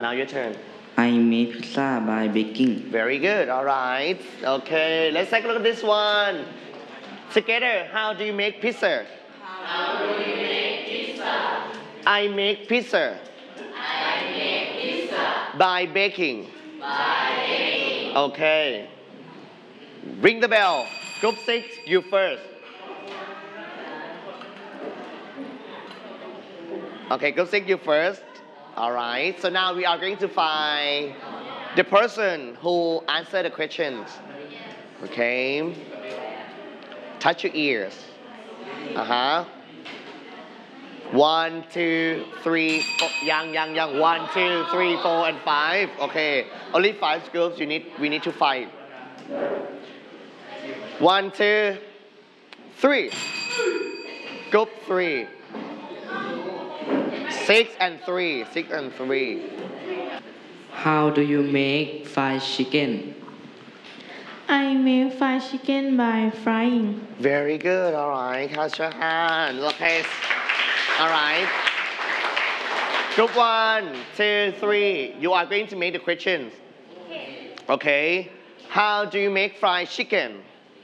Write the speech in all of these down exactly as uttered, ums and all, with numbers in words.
Now your turn. I make pizza by baking. Very good. All right. Okay. Let's take a look at this one. Together, how do you make pizza? How do you make pizza? I make pizza. I make pizza. By baking. By baking. Okay. Ring the bell. Group six, you first. Okay, group six, you first. All right. So now we are going to find the person who answered the questions. Okay. Touch your ears. Uh-huh. One, two, three, four. Young, young, young. One, two, three, four, and five. Okay. Only five groups. You need. We need to find. One, two, three. Group three. Six and three. Six and three. How do you make fried chicken? I make fried chicken by frying. Very good. All right. Catch your hand. Okay. All right. Group one, two, three. You are going to make the questions. Okay. Okay. How do you make fried chicken?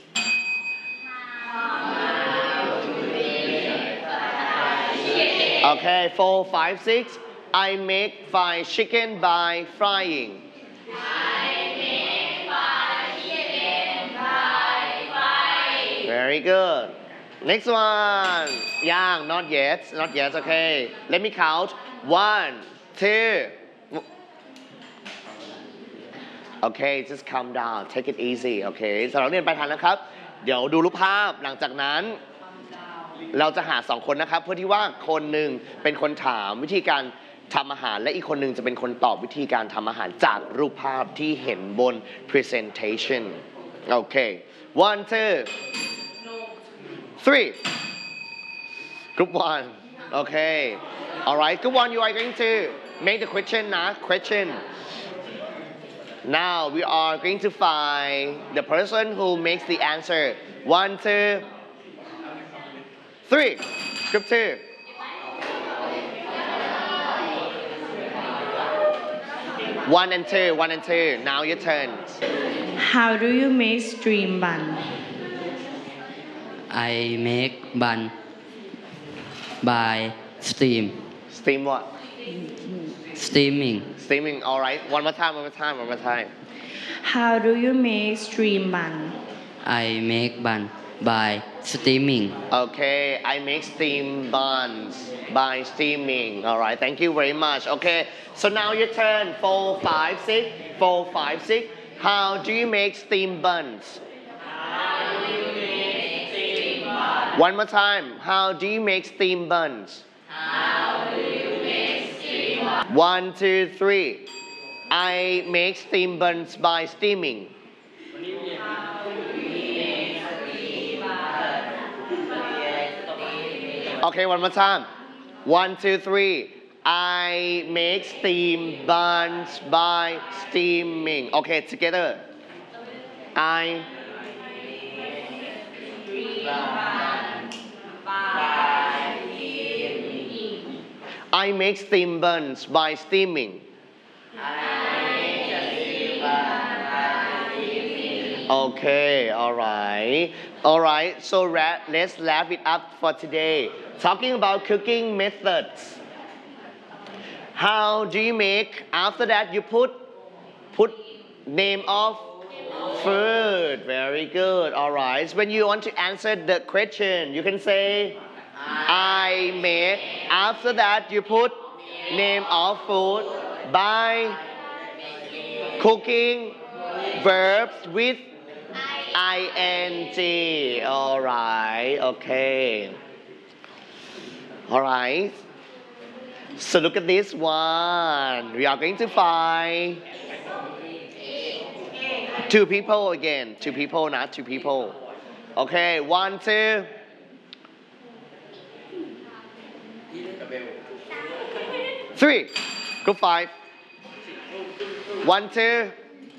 Okay, four, five, six. I make fried chicken by frying. I make fried chicken by frying. Very good. Next one. Young, not yet, not yet. Okay. Let me count. One, two. Okay, just calm down. Take it easy. Okay สำหรับนักเรียนปลายทางนะครับ เดี๋ยวดูรูปภาพหลังจากนั้น เราจะหาสองคนนะครับ เพื่อที่ว่าคนหนึ่งเป็นคนถามวิธีการทำอาหารและอีกคนหนึ่งจะเป็นคนตอบวิธีการทำอาหารจากรูปภาพที่เห็นบน presentation โอเค one two three group one okay alright group one you are going to make the question นะ question now we are going to find the person who makes the answer one two three group two one and two one and two now your turn How do you make stream bun? I make bun by steam. steam what Steaming. steaming alright one more time one more time one more time How do you make stream bun? I make bun by steaming. Okay, I make steam buns by steaming. All right, thank you very much. Okay, so now your turn. Four, five, six. Four, five, six. How do you make steam buns? How do you make steam buns? One more time. How do you make steam buns? How do you make steam buns? One, two, three. I make steam buns by steaming. Okay, one more time. One, two, three. I make steam buns by steaming. Okay, together. I I make steam buns by steaming. Okay, all right. All right, so ra- let's wrap it up for today. Talking about cooking methods. How do you make? After that, you put put name of food. Very good. All right. When you want to answer the question, you can say I make. After that, you put name of food by cooking verbs with ing. All right. Okay. All right. So look at this one. We are going to find two people again. Two people, not two people. Okay, one, two. Three. Group five. One, two.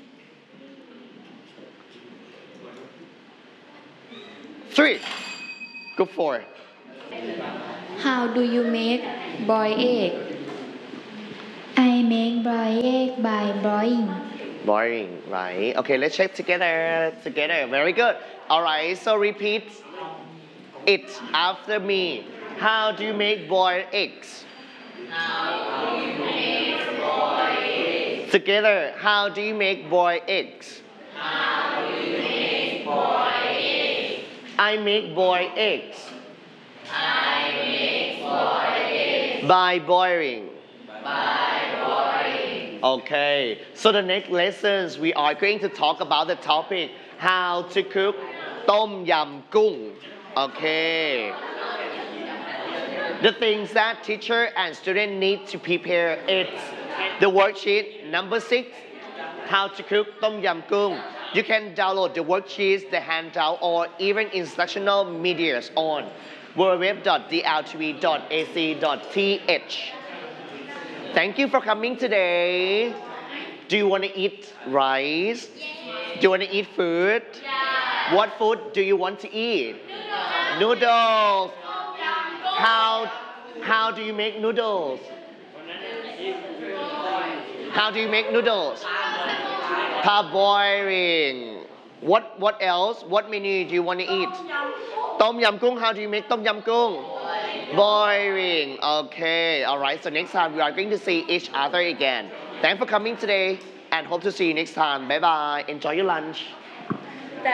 Three. Group four. How do you make boiled egg? I make boiled egg by boiling. Boring, right? Okay, let's check together. Together, very good. All right, so repeat it after me. How do you make boiled eggs? Together, how do you make boiled eggs? I make boiled eggs. By boiling. Okay, so the next lessons we are going to talk about the topic how to cook Tom Yam Gung. Okay. The things that teacher and student need to prepare it's the worksheet number six, how to cook Tom Yam Gung. You can download the worksheets, the handout, or even instructional medias on w w w dot d l t v dot a c dot t h. Thank you for coming today. Do you want to eat rice? Do you want to eat food? What food do you want to eat? Noodles. How, how do you make noodles? How do you make noodles? Parboiling. What, what else? What menu do you want to eat? Tom Yam Gung. How do you make Tom Yam Gung? Boiling. Okay. All right. So next time we are going to see each other again. Thanks for coming today and hope to see you next time. Bye bye. Enjoy your lunch.